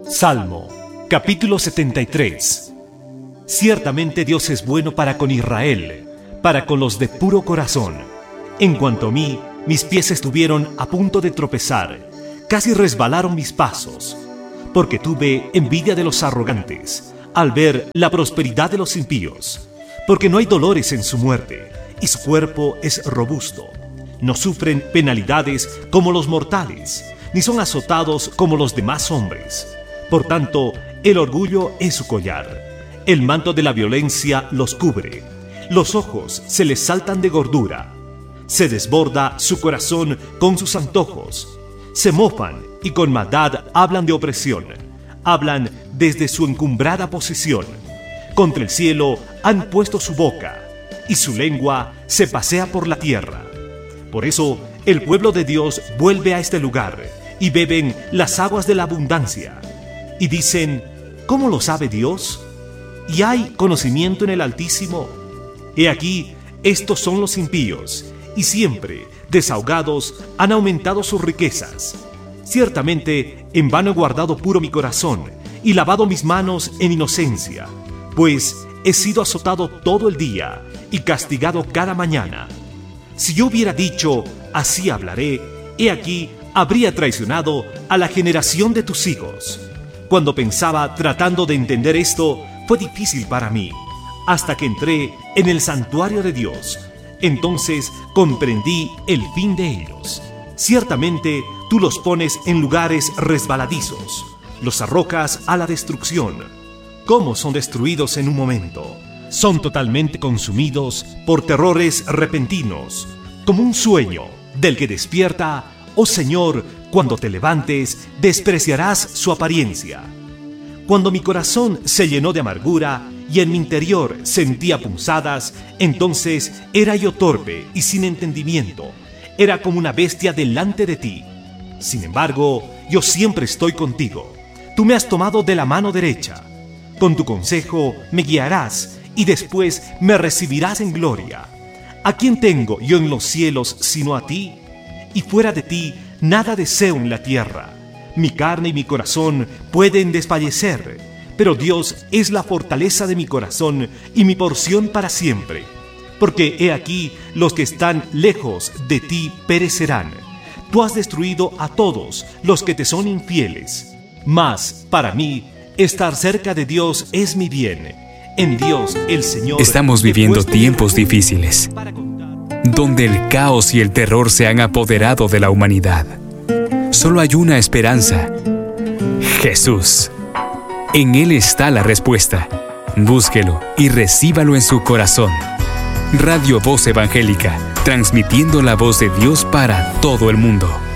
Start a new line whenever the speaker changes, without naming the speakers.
Salmo, capítulo 73. Ciertamente Dios es bueno para con Israel, para con los de puro corazón. En cuanto a mí, mis pies estuvieron a punto de tropezar, casi resbalaron mis pasos, porque tuve envidia de los arrogantes, al ver la prosperidad de los impíos, porque no hay dolores en su muerte, y su cuerpo es robusto. No sufren penalidades como los mortales, ni son azotados como los demás hombres. Por tanto, el orgullo es su collar, el manto de la violencia los cubre, los ojos se les saltan de gordura, se desborda su corazón con sus antojos, se mofan y con maldad hablan de opresión, hablan desde su encumbrada posición. Contra el cielo han puesto su boca, y su lengua se pasea por la tierra. Por eso el pueblo de Dios vuelve a este lugar, y beben las aguas de la abundancia. Y dicen, ¿cómo lo sabe Dios? ¿Y hay conocimiento en el Altísimo? He aquí, estos son los impíos, y siempre, desahogados, han aumentado sus riquezas. Ciertamente, en vano he guardado puro mi corazón, y lavado mis manos en inocencia, pues he sido azotado todo el día, y castigado cada mañana. Si yo hubiera dicho, así hablaré, he aquí, habría traicionado a la generación de tus hijos. Cuando pensaba tratando de entender esto, fue difícil para mí, hasta que entré en el santuario de Dios. Entonces comprendí el fin de ellos. Ciertamente tú los pones en lugares resbaladizos, los arrojas a la destrucción. ¿Cómo son destruidos en un momento? Son totalmente consumidos por terrores repentinos, como un sueño del que despierta. Oh Señor, cuando te levantes, despreciarás su apariencia. Cuando mi corazón se llenó de amargura y en mi interior sentía punzadas, entonces era yo torpe y sin entendimiento. Era como una bestia delante de ti. Sin embargo, yo siempre estoy contigo. Tú me has tomado de la mano derecha. Con tu consejo me guiarás y después me recibirás en gloria. ¿A quién tengo yo en los cielos sino a ti? Y fuera de ti, nada deseo en la tierra. Mi carne y mi corazón pueden desfallecer, pero Dios es la fortaleza de mi corazón y mi porción para siempre. Porque he aquí, los que están lejos de ti perecerán. Tú has destruido a todos los que te son infieles. Mas, para mí, estar cerca de Dios es mi bien. En Dios, el Señor...
Estamos viviendo tiempos difíciles, donde el caos y el terror se han apoderado de la humanidad. Solo hay una esperanza: Jesús. En Él está la respuesta. Búsquelo y recíbalo en su corazón. Radio Voz Evangélica, transmitiendo la voz de Dios para todo el mundo.